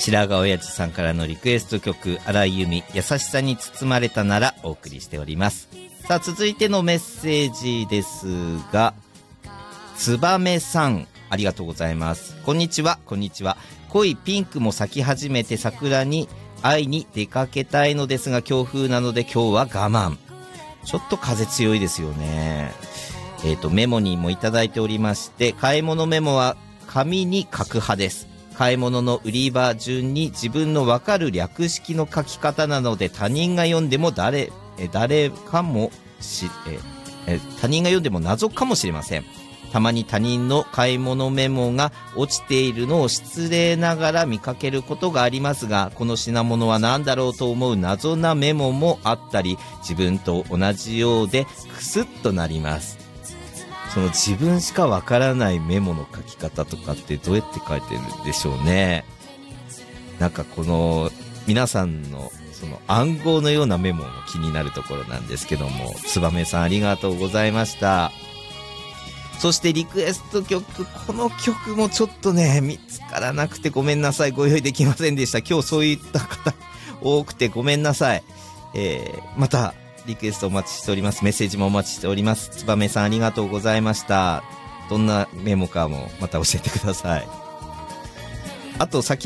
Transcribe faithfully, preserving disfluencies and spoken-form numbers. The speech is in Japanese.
白髪親父さんからのリクエスト曲、荒井由実、優しさに包まれたならお送りしております。さあ続いてのメッセージですが、つばめさん、ありがとうございます。こんにちは。こんにちは。濃いピンクも咲き始めて桜に会いに出かけたいのですが、強風なので今日は我慢。ちょっと風強いですよね。えっとメモにもいただいておりまして、買い物メモは紙に書く派です。買い物の売り場順に自分の分かる略式の書き方なので、他人が読んでも誰え誰かもしええ他人が読んでも謎かもしれません。たまに他人の買い物メモが落ちているのを失礼ながら見かけることがありますが、この品物は何だろうと思う謎なメモもあったり、自分と同じようでクスッとなります。その自分しかわからないメモの書き方とかってどうやって書いてるんでしょうね。なんかこの皆さんのその暗号のようなメモも気になるところなんですけども、つばめさんありがとうございました。そしてリクエスト曲、この曲もちょっとね見つからなくてごめんなさい、ご用意できませんでした。今日そういった方多くてごめんなさい。えー、またリクエストお待ちしております。メッセージもお待ちしております。つばめさんありがとうございました。どんなメモかもまた教えてください。あと先